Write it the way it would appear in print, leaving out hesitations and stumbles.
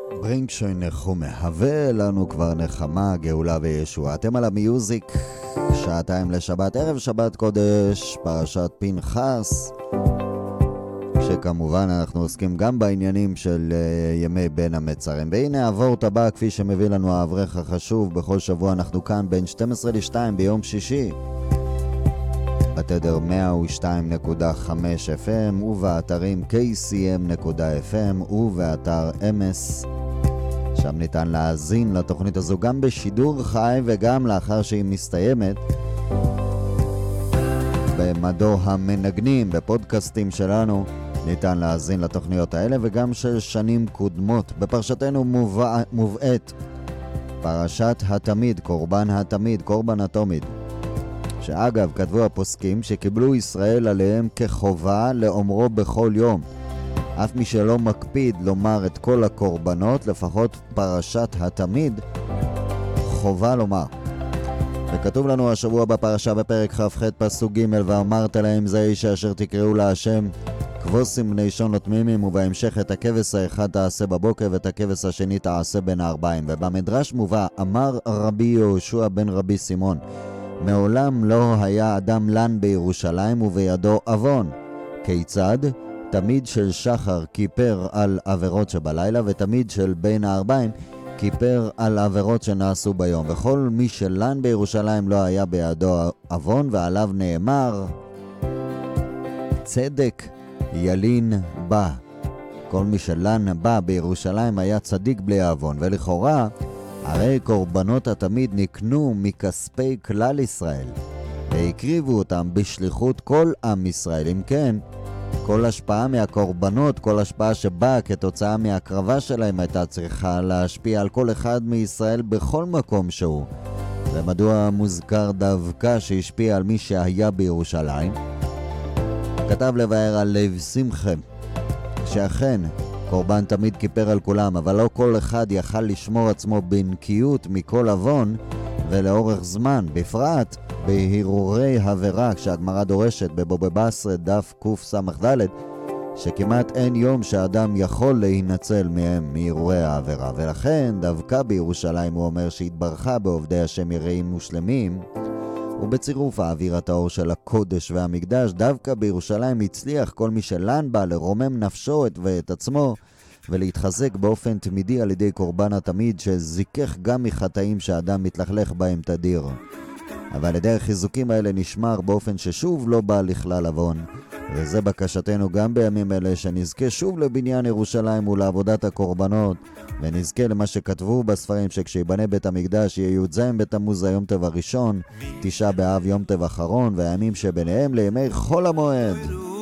ברינק שוי נחומה, הווה לנו כבר נחמה, גאולה וישוע. אתם על המיוזיק, שעתיים לשבת, ערב שבת קודש, פרשת פנחס, שכמובן אנחנו עוסקים גם בעניינים של ימי בין המצרים. והנה העבורת הבא, כפי שמביא לנו האברך החשוב, בכל שבוע אנחנו כאן בין 12 ל-2 ביום שישי, בתדר 102.5 FM ובאתרים kcm.fm ובאתר אמס. שם ניתן להאזין לתוכנית הזו גם בשידור חי וגם לאחר שהיא מסתיימת במדור המנגנים, בפודקאסטים שלנו ניתן להאזין לתוכניות האלה וגם של שנים קודמות. בפרשתנו מובאת פרשת התמיד, קורבן התמיד, קורבן התמיד, שאגב כתבו הפוסקים שקיבלו ישראל עליהם כחובה לאומרו בכל יום. אף מי שלא מקפיד לומר את כל הקורבנות, לפחות פרשת התמיד חובה לומר. וכתוב לנו השבוע בפרשה בפרק כ"ח פסוק ג' ואמרת להם זה איש אשר תקראו להשם כבוסים בני שונות תמימים, ובהמשך את הכבש האחד תעשה בבוקר ואת הכבש השני תעשה בין הארבעים. ובמדרש מובא אמר רבי יהושע בן רבי סימון, מעולם לא היה אדם לן בירושלים ובידו אבון. כיצד? תמיד של שחר כיפר על עבירות שבלילה, ותמיד של בין הארבעים כיפר על עבירות שנעשו ביום. וכל מי שלן בירושלים לא היה בידו אבון, ועליו נאמר צדק ילין בה. כל מי שלן בא בירושלים היה צדיק בלי אבון. ולכאורה הרי קורבנות התמיד נקנו מכספי כלל ישראל והקריבו אותם בשליחות כל עם ישראל. אם כן, כל השפעה מהקורבנות, כל השפעה שבאה כתוצאה מהקרבה שלהם הייתה צריכה להשפיע על כל אחד מישראל בכל מקום שהוא. ומדוע מוזכר דווקא שהשפיע על מי שהיה בירושלים? כתב לבאר על לב שמחה שאכן קורבן תמיד כיפר על כולם, אבל לא כל אחד יכל לשמור עצמו בנקיות מכל אבון ולאורך זמן, בפרט בהירורי עבירה, כשהגמרא דורשת בבבא בסרה דף קס"ד שכמעט אין יום שאדם יכול להינצל מהם מהירורי העבירה. ולכן דווקא בירושלים הוא אומר שהתברכה בעובדי השם יראים ושלמים, ובצירוף האווירת האור של הקודש והמקדש, דווקא בירושלים הצליח כל מי שלן בא לרומם נפשו ואת עצמו ולהתחזק באופן תמידי על ידי קורבן התמיד שזיכך גם מחטאים שאדם מתלכלך בהם תדיר. אבל ידי החיזוקים האלה נשמר באופן ששוב לא בא לכלל עוון. וזה בקשתנו גם בימים אלה, שנזכה שוב לבניין ירושלים ולעבודת הקורבנות, ונזכה למה שכתבו בספרים שכשיבנה בית המקדש יהיה י"ז בתמוז היום טוב הראשון, 9 באב יום טוב אחרון, והימים שביניהם לימי חול המועד.